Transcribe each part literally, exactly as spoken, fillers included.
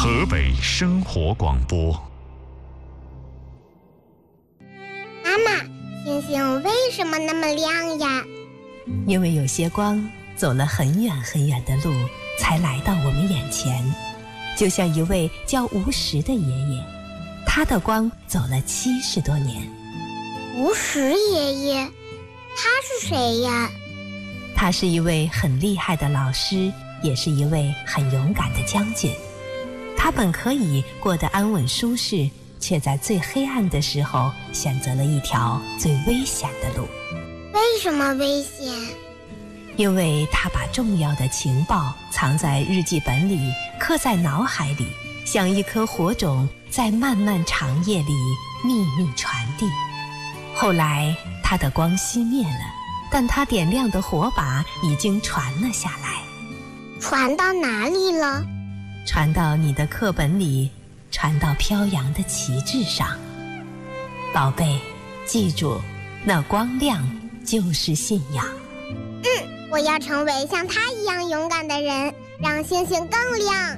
河北生活广播。 妈妈，星星为什么那么亮呀？ 因为有些光走了很远很远的路，才来到我们眼前。就像一位叫吴石的爷爷，他的光走了七十多年。 吴石爷爷，他是谁呀？ 他是一位很厉害的老师，也是一位很勇敢的将军。他本可以过得安稳舒适，却在最黑暗的时候选择了一条最危险的路。 为什么危险？ 因为他把重要的情报藏在日记本里，刻在脑海里，像一颗火种，在漫漫长夜里秘密传递。后来他的光熄灭了，但他点亮的火把已经传了下来。 传到哪里了？ 传到你的课本里，传到飘扬的旗帜上。宝贝，记住，那光亮就是信仰。 嗯，我要成为像他一样勇敢的人，让星星更亮。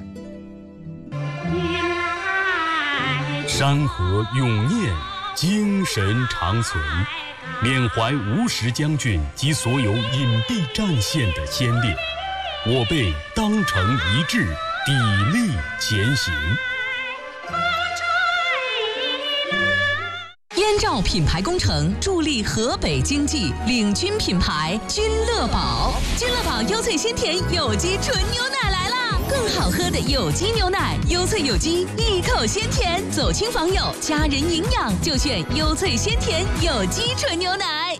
山河永念，精神长存，缅怀吴石将军及所有隐蔽战线的先烈，我辈当成一致，砥砺前行。 燕赵品牌工程助力河北经济，领军品牌君乐宝。君乐宝优萃鲜甜有机纯牛奶来啦！更好喝的有机牛奶，优萃有机，一口鲜甜，走亲访友，家人营养就选优萃鲜甜有机纯牛奶。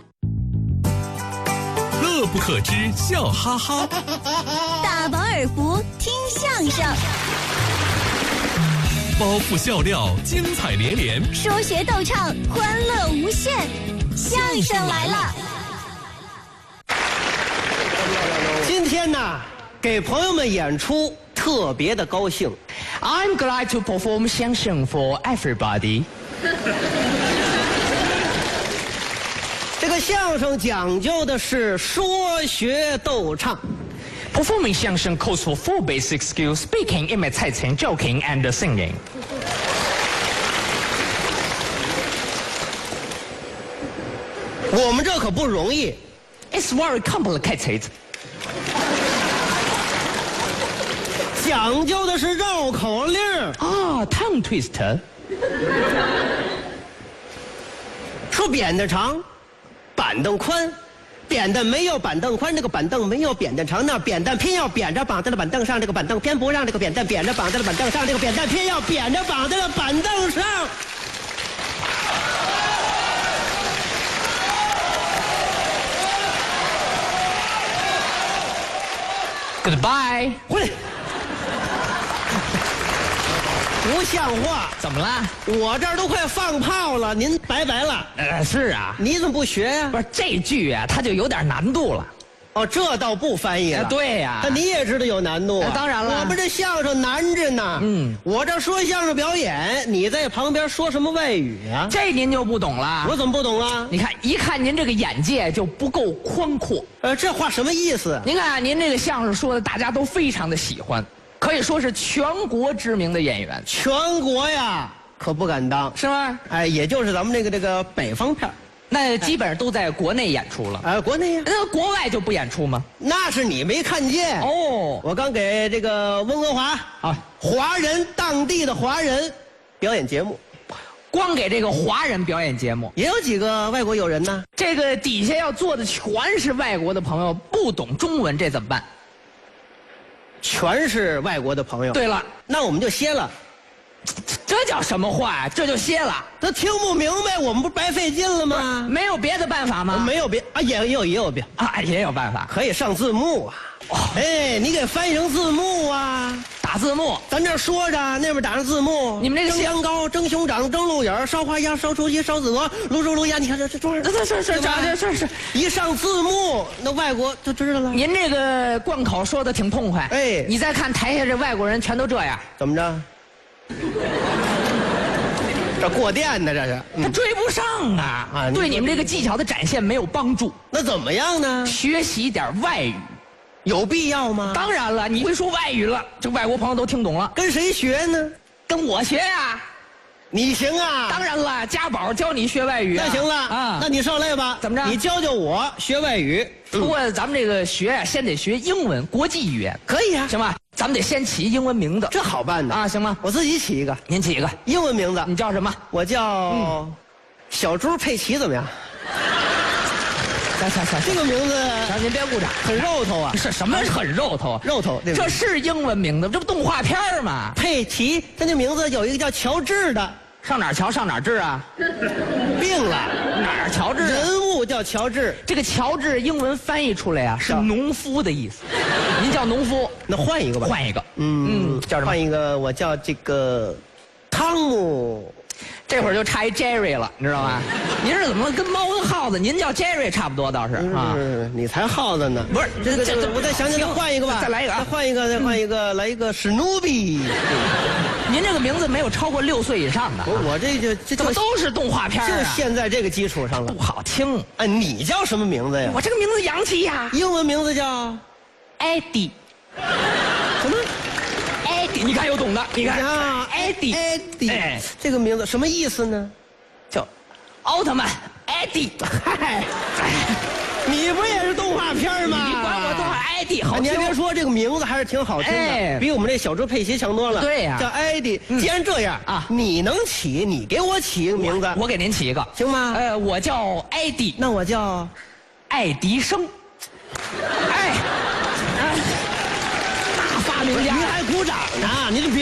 乐不可支，笑哈哈。 大饱耳福，听相声。 包袱笑料，精彩连连； 说学逗唱，欢乐无限。相声来了！ 今天呢，给朋友们演出特别的高兴。I'm glad to perform 相声 for everybody 。这个相声讲究的是说学逗唱。 Performing 相声 calls for four basic skills: speaking, imitating, joking, and singing. 我们这可不容易。 It's very complicated. 讲究的是绕口令啊 ，tongue twister。 说扁担长，板凳宽。扁担没有板凳宽，这个板凳没有扁担长，那扁担偏要扁着绑在了板凳上，这个板凳偏不让这个扁担扁着绑在了板凳上，这个扁担偏要扁着绑在了板凳上。 Goodbye， 回来。不像话！ 怎么了？ 我这儿都快放炮了，您拜拜了。 呃，是啊， 你怎么不学呀、啊？ 不是这句啊，它就有点难度了。 哦，这倒不翻译了。呃、 对呀、啊， 但你也知道有难度、啊呃。当然了， 我们这相声难着呢。嗯，我这说相声表演，你在旁边说什么外语啊？ 这您就不懂了。 我怎么不懂啊？ 你看，一看您这个眼界就不够宽阔。 呃，这话什么意思？ 您看、啊，您这个相声说的大家都非常的喜欢。可以说是全国知名的演员， 全国呀，可不敢当， 是吗？ 哎，也就是咱们这个这个北方片， 那基本上都在国内演出了。 哎，国内呀， 那国外就不演出吗？ 那是你没看见哦。 我刚给这个温哥华啊，华人当地的华人表演节目， 光给这个华人表演节目， 也有几个外国友人呢。 这个底下要坐的全是外国的朋友，不懂中文，这怎么办？ 全是外国的朋友。 对了， 那我们就歇了。 这叫什么话呀、啊？这就歇了？ 他听不明白，我们不白费劲了吗？ 没有别的办法吗？ 没有别啊，也也有也有别啊，也有办法， 可以上字幕啊。哦、哎，你给翻译成字幕啊， 打字幕。 咱这说着，那边打上字幕。 你们这个蒸羊羔、蒸熊掌、蒸鹿眼、烧花鸭、烧雏鸡、烧子鹅、卤猪卤鸭，你看这这装上。 是是是是是是， 一上字幕，那外国就知道了。 您这个贯口说的挺痛快。 哎， 你再看台下这外国人全都这样， 怎么着？这过电呢，这是他追不上啊！啊，对你们这个技巧的展现没有帮助。 那怎么样呢？ 学习点外语。 有必要吗？ 当然了，你会说外语了，这外国朋友都听懂了。 跟谁学呢？ 跟我学呀。 你行啊？ 当然了，家宝教你学外语、啊。 那行了啊， 那你上来吧。 怎么着？ 你教教我学外语。 不过咱们这个学呀、啊，先得学英文，国际语言。 可以啊， 行吧？咱们得先起英文名字， 这好办的啊，行吗？ 我自己起一个， 您起一个英文名字。 你叫什么？ 我叫、嗯、小猪佩奇，怎么样？ 行行行， 这个名字， 您别鼓掌， 很肉头啊！ 是什么很肉头？ 肉头，对这是英文名字，这不动画片吗？ 佩奇，他那名字有一个叫乔治的。 上哪儿瞧上哪儿治啊？ 病了， 哪儿乔治、啊？ 人物叫乔治， 这个乔治英文翻译出来啊是农夫的意思。您叫农夫， 那换一个吧。 换一个， 嗯嗯，叫什么？ 换一个，我叫这个汤姆。 这会儿就差一 Jerry 了，你知道吗？您是怎么跟猫跟耗子？您叫 Jerry 差不多倒是啊。 你才耗子呢。 不是， 这个这个，我再想想，再换一个吧。 再来一个， 再换一个，再换一个，来一个史努比。 您这个名字没有超过六岁以上的。 我这就这怎么都是动画片啊？ 就现在这个基础上了。 不好听。 哎，你叫什么名字呀？ 我这个名字洋气呀。 英文名字叫艾迪。 什么？ 艾迪，你看有懂的，你看啊， 艾迪， 艾迪，哎，这个名字什么意思呢？ 叫奥特曼，艾迪。 嗨，你不也是动画片吗？ 你管我动画艾迪好听。 你还别说，这个名字还是挺好听的， 哎、 比我们这小猪佩奇强多了。 对呀、啊， 叫艾迪。嗯、既然这样啊，你能起，你给我起一个名字， 我, 我给您起一个， 行吗？ 呃，我叫艾迪， 那我叫爱迪生。哎，大发明家， 您还鼓掌呢？您别。